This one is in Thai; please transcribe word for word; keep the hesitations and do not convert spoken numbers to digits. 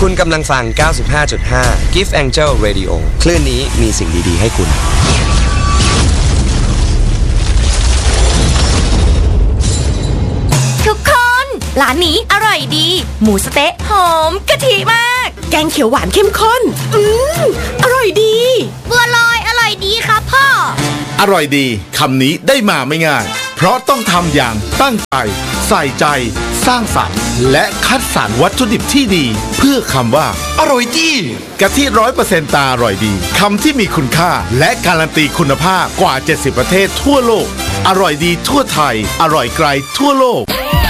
คุณกำลังฟัง เก้าสิบห้าจุดห้า Gift Angel Radio คลื่นนี้มีสิ่งดีๆให้คุณทุกคนร้านนี้อร่อยดีหมูสะเต๊ะหอมกะทิมากแกงเขียวหวานเข้มข้นอืมอร่อยดีบัวลอยอร่อยดีครับพ่ออร่อยดีคำนี้ได้มาไม่ง่ายเพราะต้องทำอย่างตั้งใจใส่ใจสร้างสรรค์และคัดสรรวัตถุดิบที่ดีเพื่อคำว่าอร่อยดีกะทิ ร้อยเปอร์เซ็นต์ ตาอร่อยดีคำที่มีคุณค่าและการันตีคุณภาพกว่าเจ็ดสิบประเทศทั่วโลกอร่อยดีทั่วไทยอร่อยไกลทั่วโลก